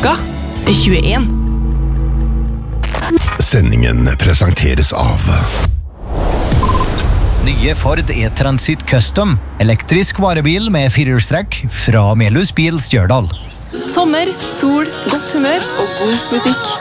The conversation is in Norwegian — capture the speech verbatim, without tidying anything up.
Klokka er tjueen. Sendingen presenteres av Nye Ford E-Transit Custom, elektrisk varebil med firehjulstrekk fra Melhus Bil Stjørdal. Sommer, sol, godt humør og god musikk.